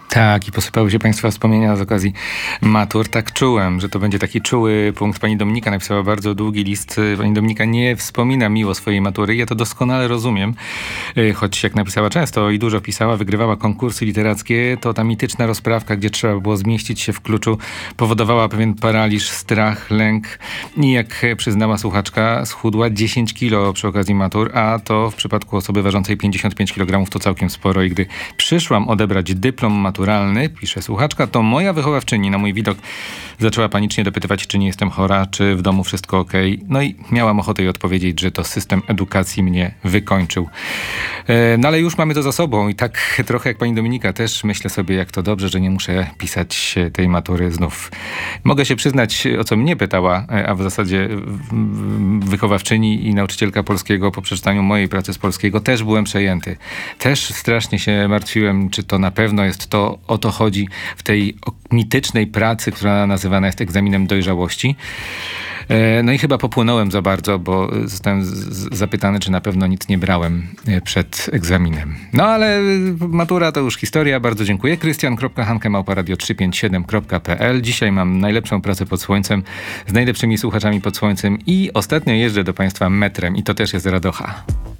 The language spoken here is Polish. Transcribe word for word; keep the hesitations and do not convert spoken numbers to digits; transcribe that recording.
Tak, i posypały się Państwa wspomnienia z okazji matur. Tak czułem, że to będzie taki czuły punkt. Pani Dominika napisała bardzo długi list. Pani Dominika nie wspomina miło swojej matury. Ja to doskonale rozumiem, choć jak napisała często i dużo pisała, wygrywała konkursy literackie, to ta mityczna rozprawka, gdzie trzeba było zmieścić się w kluczu, powodowała pewien paraliż, strach, lęk i jak przyznała słuchaczka, schudła dziesięć kilo przy okazji matur, a to w przypadku osoby ważącej pięćdziesiąt pięć kilogramów to całkiem sporo. I gdy przyszłam odebrać dyplom maturalny, pisze słuchaczka, to moja wychowawczyni na mój widok zaczęła panicznie dopytywać, czy nie jestem chora, czy w domu wszystko okej. No i miałam ochotę jej odpowiedzieć, że to system edukacji mnie wykończył. E, no ale już mamy to za sobą i tak trochę jak pani Dominika też myślę sobie, jak to dobrze, że nie muszę pisać tej matury znów. Mogę się przyznać, o co mnie pytała, a w zasadzie wychowawczyni i nauczycielka polskiego po przeczytaniu mojej pracy z polskiego też byłem przejęty. Też strasznie się martwiłem, czy to na pewno jest to, o to chodzi w tej mitycznej pracy, która nazywana jest egzaminem dojrzałości. No i chyba popłynąłem za bardzo, bo zostałem z- zapytany, czy na pewno nic nie brałem przed egzaminem. No ale matura to już historia. Bardzo dziękuję. Krystian kropka hanke małpa radio trzysta pięćdziesiąt siedem kropka pe el. Dzisiaj mam najlepszą pracę pod słońcem, z najlepszymi słuchaczami pod słońcem i ostatnio jeżdżę do Państwa metrem i to też jest radocha.